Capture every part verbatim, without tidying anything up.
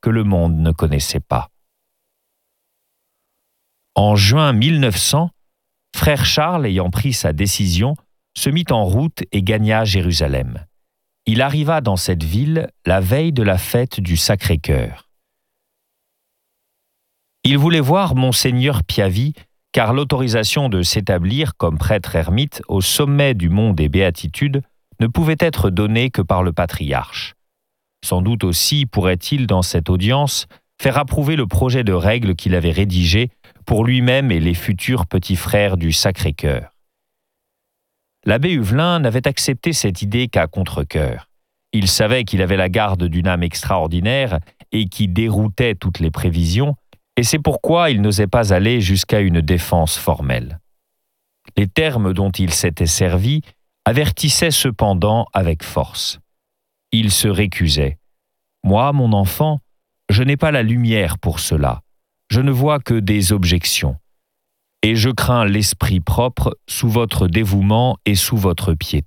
que le monde ne connaissait pas. En juin mille neuf cents, frère Charles, ayant pris sa décision, se mit en route et gagna Jérusalem. Il arriva dans cette ville la veille de la fête du Sacré-Cœur. Il voulait voir Monseigneur Piavi, car l'autorisation de s'établir comme prêtre ermite au sommet du mont des Béatitudes ne pouvait être donnée que par le patriarche. Sans doute aussi pourrait-il, dans cette audience, faire approuver le projet de règle qu'il avait rédigé pour lui-même et les futurs petits frères du Sacré-Cœur. L'abbé Huvelin n'avait accepté cette idée qu'à contre-cœur. Il savait qu'il avait la garde d'une âme extraordinaire et qui déroutait toutes les prévisions, et c'est pourquoi il n'osait pas aller jusqu'à une défense formelle. Les termes dont il s'était servi avertissaient cependant avec force. Il se récusait. « Moi, mon enfant, je n'ai pas la lumière pour cela. Je ne vois que des objections. Et je crains l'esprit propre sous votre dévouement et sous votre piété. »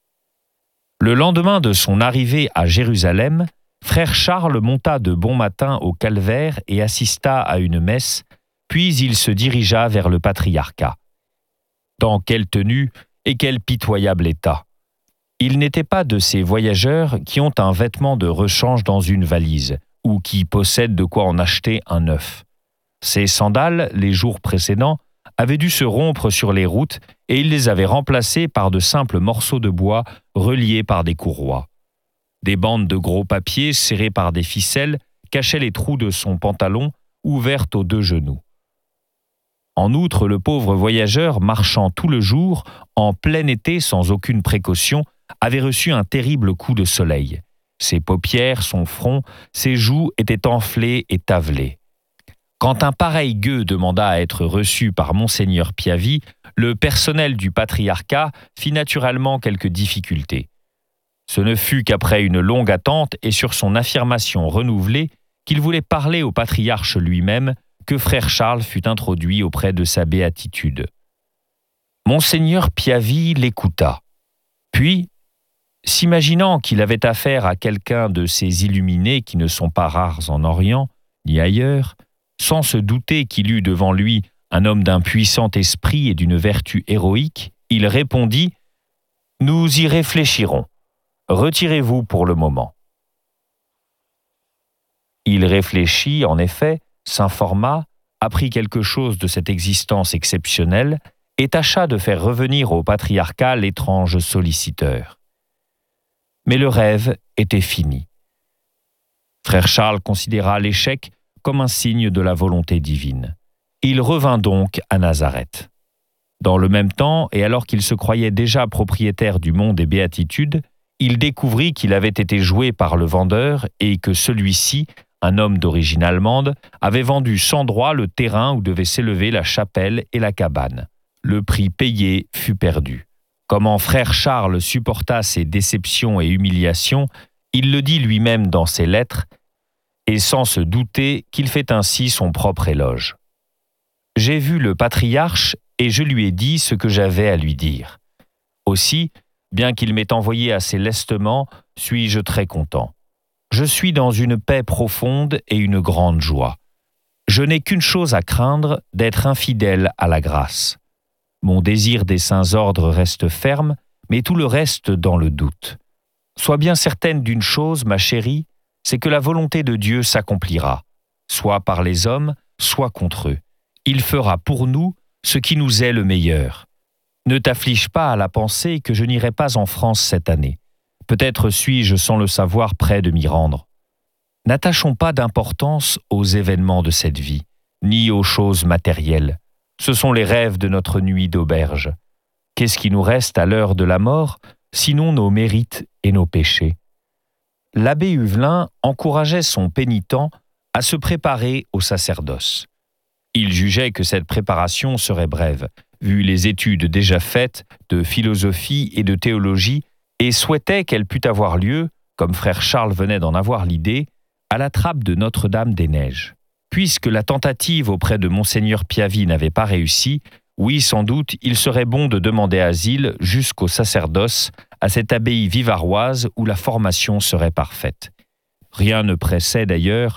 Le lendemain de son arrivée à Jérusalem, frère Charles monta de bon matin au calvaire et assista à une messe, puis il se dirigea vers le patriarcat. Dans quelle tenue et quel pitoyable état! Il n'était pas de ces voyageurs qui ont un vêtement de rechange dans une valise ou qui possèdent de quoi en acheter un neuf. Ses sandales, les jours précédents, avaient dû se rompre sur les routes et il les avait remplacées par de simples morceaux de bois reliés par des courroies. Des bandes de gros papier serrées par des ficelles cachaient les trous de son pantalon ouvertes aux deux genoux. En outre, le pauvre voyageur, marchant tout le jour, en plein été sans aucune précaution, avait reçu un terrible coup de soleil. Ses paupières, son front, ses joues étaient enflées et tavelées. Quand un pareil gueux demanda à être reçu par Monseigneur Piavi, le personnel du patriarcat fit naturellement quelques difficultés. Ce ne fut qu'après une longue attente et sur son affirmation renouvelée qu'il voulait parler au patriarche lui-même que frère Charles fut introduit auprès de sa béatitude. Monseigneur Piavi l'écouta. Puis, s'imaginant qu'il avait affaire à quelqu'un de ces illuminés qui ne sont pas rares en Orient, ni ailleurs, sans se douter qu'il eût devant lui un homme d'un puissant esprit et d'une vertu héroïque, il répondit « Nous y réfléchirons. Retirez-vous pour le moment. » Il réfléchit, en effet, s'informa, apprit quelque chose de cette existence exceptionnelle et tâcha de faire revenir au patriarcat l'étrange solliciteur. Mais le rêve était fini. Frère Charles considéra l'échec comme un signe de la volonté divine. Il revint donc à Nazareth. Dans le même temps, et alors qu'il se croyait déjà propriétaire du mont des Béatitudes, il découvrit qu'il avait été joué par le vendeur et que celui-ci, un homme d'origine allemande, avait vendu sans droit le terrain où devaient s'élever la chapelle et la cabane. Le prix payé fut perdu. Comment frère Charles supporta ces déceptions et humiliations, il le dit lui-même dans ses lettres, et sans se douter qu'il fait ainsi son propre éloge. « J'ai vu le patriarche et je lui ai dit ce que j'avais à lui dire. Aussi, bien qu'il m'ait envoyé assez lestement, suis-je très content. Je suis dans une paix profonde et une grande joie. Je n'ai qu'une chose à craindre, d'être infidèle à la grâce. Mon désir des saints ordres reste ferme, mais tout le reste dans le doute. Sois bien certaine d'une chose, ma chérie, c'est que la volonté de Dieu s'accomplira, soit par les hommes, soit contre eux. Il fera pour nous ce qui nous est le meilleur. Ne t'afflige pas à la pensée que je n'irai pas en France cette année. Peut-être suis-je sans le savoir près de m'y rendre. N'attachons pas d'importance aux événements de cette vie, ni aux choses matérielles. Ce sont les rêves de notre nuit d'auberge. Qu'est-ce qui nous reste à l'heure de la mort, sinon nos mérites et nos péchés? L'abbé Huvelin encourageait son pénitent à se préparer au sacerdoce. Il jugeait que cette préparation serait brève, vu les études déjà faites de philosophie et de théologie, et souhaitait qu'elle pût avoir lieu, comme frère Charles venait d'en avoir l'idée, à la trappe de Notre-Dame-des-Neiges. Puisque la tentative auprès de Monseigneur Piavi n'avait pas réussi, oui, sans doute, il serait bon de demander asile jusqu'au sacerdoce à cette abbaye vivaroise où la formation serait parfaite. Rien ne pressait d'ailleurs